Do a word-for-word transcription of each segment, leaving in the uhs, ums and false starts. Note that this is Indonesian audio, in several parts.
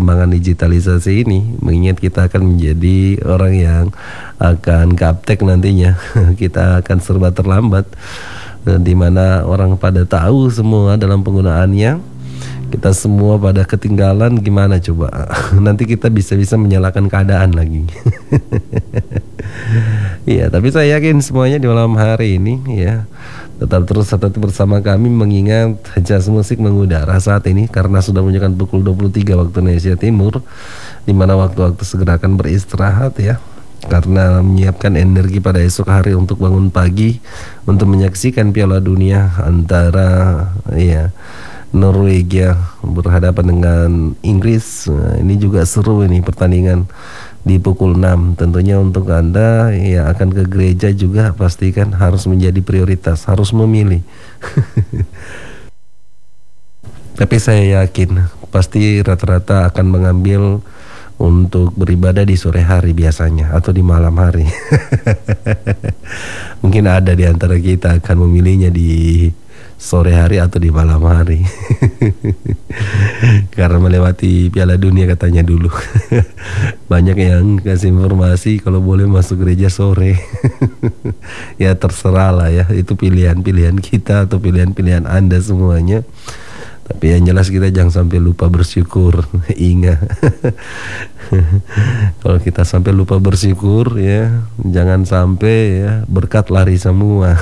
perkembangan digitalisasi ini, mengingat kita akan menjadi orang yang akan gaptek nantinya. Kita akan serba terlambat, di mana orang pada tahu semua dalam penggunaannya, kita semua pada ketinggalan. Gimana coba? Nanti kita bisa-bisa menyalahkan keadaan lagi. Iya, tapi saya yakin semuanya di malam hari ini ya tetap terus tetap bersama kami, mengingat Jazz Musik mengudara saat ini karena sudah menunjukkan pukul dua puluh tiga waktu Indonesia Timur, di mana waktu-waktu segera akan beristirahat ya, karena menyiapkan energi pada esok hari untuk bangun pagi untuk menyaksikan Piala Dunia antara ya Norwegia berhadapan dengan Inggris. Nah, ini juga seru ini pertandingan di pukul enam. Tentunya untuk Anda yang akan ke gereja juga pastikan harus menjadi prioritas, harus memilih. Tapi saya yakin pasti rata-rata akan mengambil untuk beribadah di sore hari biasanya, atau di malam hari. Mungkin ada di antara kita akan memilihnya di sore hari atau di malam hari. Karena melewati Piala Dunia katanya dulu. Banyak yang kasih informasi kalau boleh masuk gereja sore. Ya terserah lah ya, itu pilihan-pilihan kita atau pilihan-pilihan Anda semuanya. Tapi yang jelas kita jangan sampai lupa bersyukur. Ingat, kalau kita sampai lupa bersyukur ya, jangan sampai ya berkat lari semua.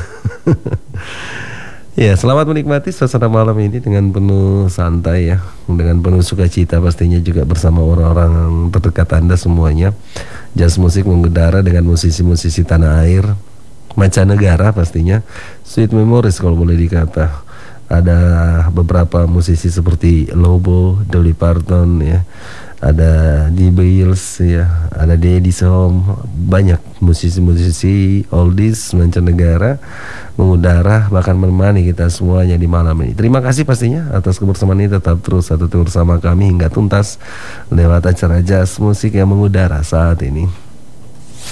Ya, selamat menikmati suasana malam ini dengan penuh santai ya, dengan penuh sukacita pastinya juga bersama orang-orang terdekat Anda semuanya. Jazz Musik mengudara dengan musisi-musisi tanah air, mancanegara pastinya. Sweet memories kalau boleh dikata. Ada beberapa musisi seperti Lobo, Dolly Parton ya, ada The Beatles ya, ada Daddy Som, banyak musisi-musisi oldies mancanegara mengudara bahkan menemani kita semuanya di malam ini. Terima kasih pastinya atas kebersamaan ini, tetap terus satu bersama kami hingga tuntas lewat acara Jazz Musik yang mengudara saat ini.